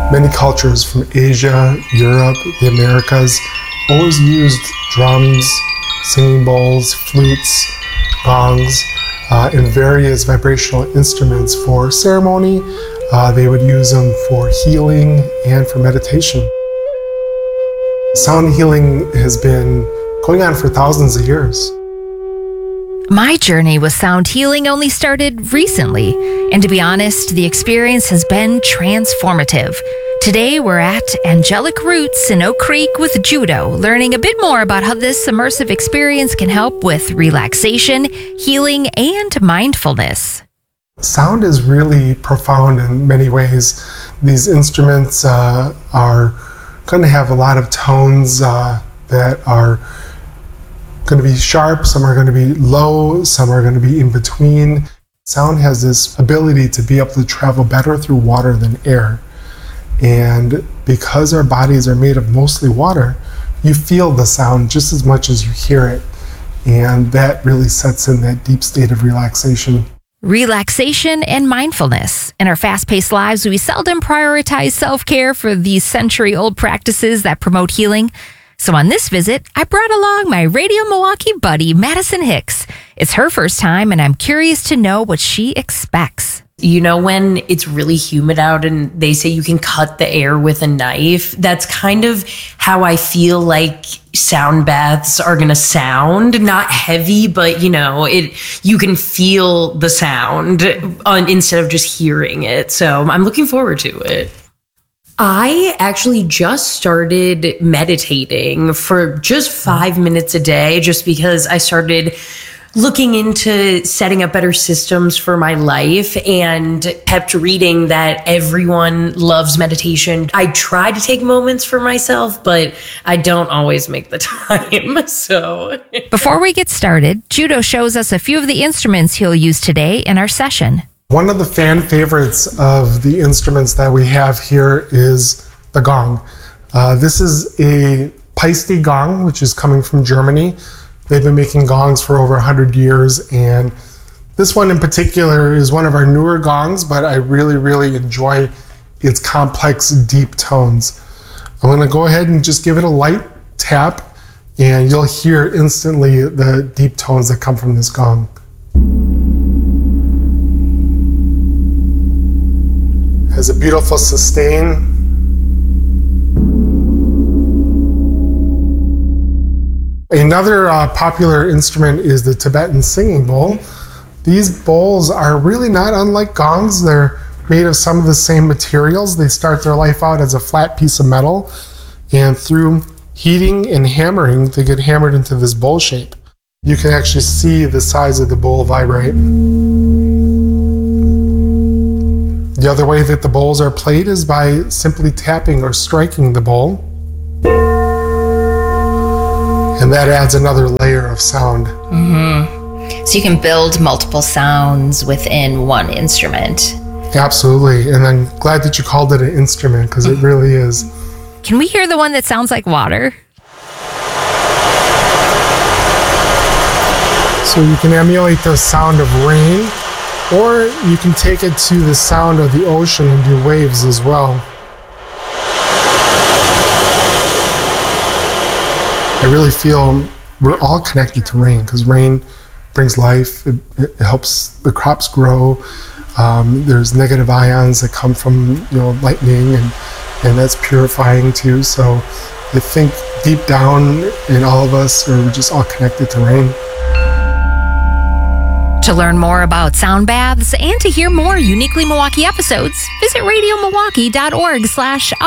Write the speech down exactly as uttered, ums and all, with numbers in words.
Many cultures from Asia, Europe, the Americas always used drums, singing bowls, flutes, gongs, uh, and various vibrational instruments for ceremony. Uh, they would use them for healing and for meditation. Sound healing has been going on for thousands of years. My journey with sound healing only started recently, and to be honest, the experience has been transformative. Today, we're at Angelic Roots in Oak Creek with Judo, learning a bit more about how this immersive experience can help with relaxation, healing, and mindfulness. Sound is really profound in many ways. These instruments uh, are going to have a lot of tones uh, that are going to be sharp, some are going to be low, some are going to be in between. Sound has this ability to be able to travel better through water than air. And because our bodies are made of mostly water, you feel the sound just as much as you hear it. And that really sets in that deep state of relaxation. Relaxation and mindfulness. In our fast-paced lives, we seldom prioritize self-care for these century-old practices that promote healing. So on this visit, I brought along my Radio Milwaukee buddy, Madison Hicks. It's her first time, and I'm curious to know what she expects. You know, when it's really humid out and they say you can cut the air with a knife, that's kind of how I feel like sound baths are going to sound. Not heavy, but, you know, it you can feel the sound on, instead of just hearing it. So I'm looking forward to it. I actually just started meditating for just five minutes a day, just because I started looking into setting up better systems for my life and kept reading that everyone loves meditation. I try to take moments for myself, but I don't always make the time. So before we get started, Judo shows us a few of the instruments he'll use today in our session. One of the fan favorites of the instruments that we have here is the gong. Uh, this is a Paiste gong, which is coming from Germany. They've been making gongs for over one hundred years, and this one in particular is one of our newer gongs, but I really, really enjoy its complex, deep tones. I'm going to go ahead and just give it a light tap, and you'll hear instantly the deep tones that come from this gong. Has a beautiful sustain. Another uh, popular instrument is the Tibetan singing bowl. These bowls are really not unlike gongs. They're made of some of the same materials. They start their life out as a flat piece of metal, and through heating and hammering, they get hammered into this bowl shape. You can actually see the size of the bowl vibrate. The other way that the bowls are played is by simply tapping or striking the bowl. And that adds another layer of sound. Mm-hmm. So you can build multiple sounds within one instrument. Absolutely. And I'm glad that you called it an instrument, because it really is. Can we hear the one that sounds like water? So you can emulate the sound of rain, or you can take it to the sound of the ocean and do waves as well. I really feel we're all connected to rain, because rain brings life, it, it helps the crops grow. Um, there's negative ions that come from, you know, lightning, and, and that's purifying too. So I think deep down in all of us, we're just all connected to rain. To learn more about sound baths and to hear more Uniquely Milwaukee episodes, visit radio milwaukee dot org slash